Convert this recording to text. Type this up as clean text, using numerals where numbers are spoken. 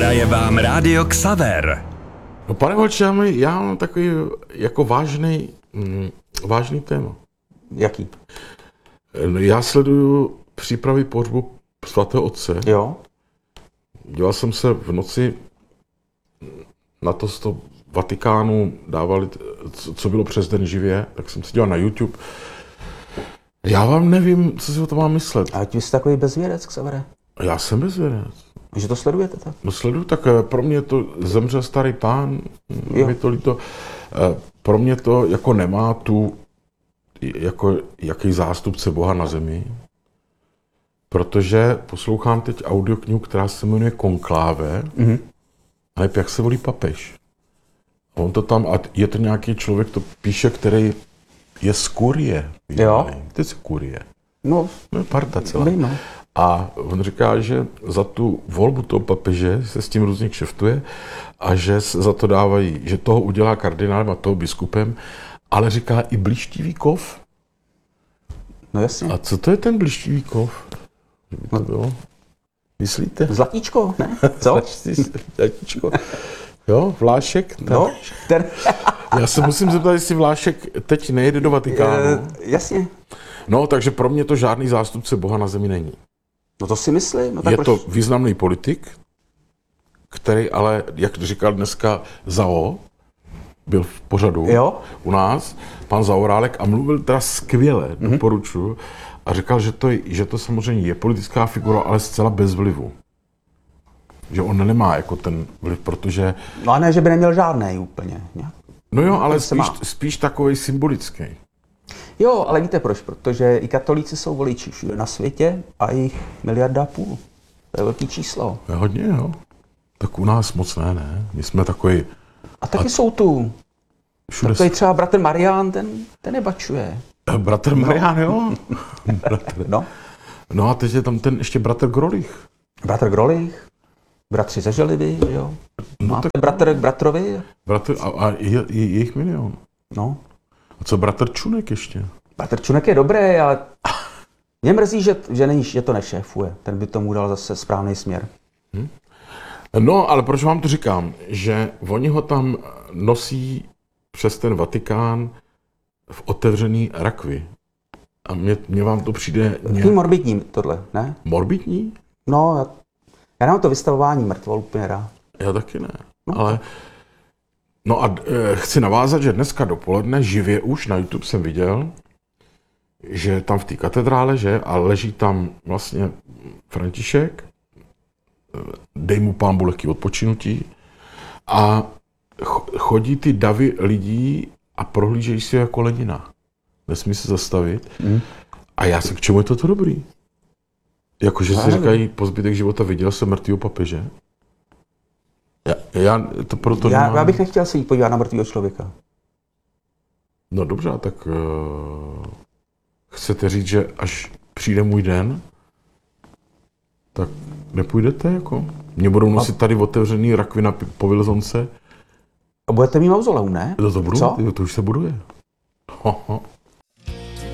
Hraje vám Rádio Xaver. No pane Holče, já mám takový jako vážný téma. Jaký? Já sleduju přípravy pohřbu svatého otce. Jo. Díval jsem se v noci na to z toho Vatikánu, dávali, co bylo přes den živě, tak jsem se díval na YouTube. Já vám nevím, co si o tom mám myslet. A ty jsi takový bezvědec, Xavere. Já jsem bezvědec. Že to sledujete tak? No sleduju, tak pro mě to zemřel starý pán, mi to líto. Pro mě to jako nemá tu, jako jaký zástupce Boha na zemi. Protože poslouchám teď audioknihu, která se jmenuje Konkláve, a jak se volí papež. A on to tam, a je to nějaký člověk, to píše, který je z kurie. Jo. Víte, co kurie? No, Parta celá. vím, no. A on říká, že za tu volbu toho papeže se s tím různě kšeftuje a že se za to dávají, že toho udělá kardinálem a toho biskupem, ale říká i blištivý kov. No jasně. A co to je ten blištivý kov? Že by to bylo? Myslíte? Zlatíčko, ne? Co? Zlatíčko. Jo, Vlášek? No, ten... Já se musím zeptat, jestli Vlášek teď nejede do Vatikánu. Jasně. No, takže pro mě to žádný zástupce Boha na zemi není. No to si myslím. No, tak Je proč? to významný politik, který ale, jak říkal dneska Zao, byl v pořadu u nás, pan Zaorálek, a mluvil teda skvěle, doporučuji, a říkal, že to samozřejmě je politická figura, ale zcela bez vlivu. Že on nemá jako ten vliv, protože... No a ne, že by neměl žádnej úplně. Ne? No jo, ale spíš takovej symbolický. Jo, ale víte proč? Protože i katolíci jsou voliči všude na světě a jich 1,5 miliardy. To je velký číslo. Je hodně, jo. Tak u nás moc ne. My jsme takový... A taky jsou tu. Všude... Takový třeba bratr Marián, ten nebačuje. Bratr Marián, jo. No. No a teď je tam ten ještě bratr Grolich. Bratr Grolich, bratři ze Želivy, jo. Máte tak... bratr k bratrovi? Bratr, a je jich milion. No. A co bratr Čunek ještě? Bratr Čunek je dobrý, ale mě mrzí, že to nešéfuje. Ten by tomu dal zase správný směr. No, ale proč vám to říkám? Že oni ho tam nosí přes ten Vatikán v otevřený rakvi. A mně vám to přijde... Morbidní tohle, ne? Morbidní? No, já nemám to vystavování mrtvol úplně rád. Já taky ne, ale... No a chci navázat, že dneska dopoledne živě už na YouTube jsem viděl, že tam v té katedrále, že, a leží tam vlastně František, dej mu Pán Bůh lehký odpočinutí, a chodí ty davy lidí a prohlížejí si ho jako Lenina. Nesmí se zastavit. A já se, k čemu je toto dobrý? Jakože si říkají, po zbytek života viděl jsem mrtvýho papeže. Já bych nechtěl se jít podívat na mrtvýho člověka. No dobře, tak chcete říct, že až přijde můj den, tak nepůjdete jako? Mě budou nosit tady otevřený rakvy na povilzonce. A budete mít mauzoleum, ne? To budu, to už se buduje.